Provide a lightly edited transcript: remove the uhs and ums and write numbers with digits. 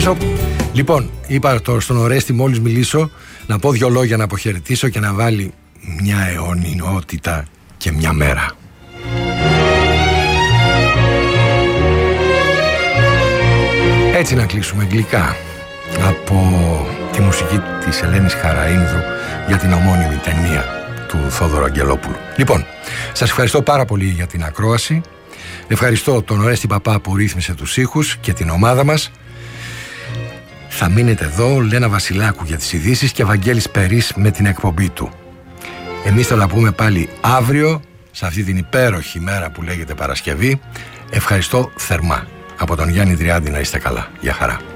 χαιρετήσω. Λοιπόν, είπα στον Ορέστη μόλις μιλήσω να πω 2 λόγια, να αποχαιρετήσω και να βάλει μια αιωνιότητα και μια μέρα. Έτσι να κλείσουμε γλυκά από τη μουσική της Ελένης Χαραΐνδρου για την ομώνυμη ταινία του Θόδωρου Αγγελόπουλου. Λοιπόν, σας ευχαριστώ πάρα πολύ για την ακρόαση. Ευχαριστώ τον Ορέστη Παπά που ρύθμισε τους ήχους και την ομάδα μας. Θα μείνετε εδώ, Λένα Βασιλάκου για τις ειδήσεις και Βαγγέλης Περής με την εκπομπή του. Εμείς θα τα πούμε πάλι αύριο, σε αυτή την υπέροχη μέρα που λέγεται Παρασκευή. Ευχαριστώ θερμά. Από τον Γιάννη Δριάντη να είστε καλά. Γεια χαρά.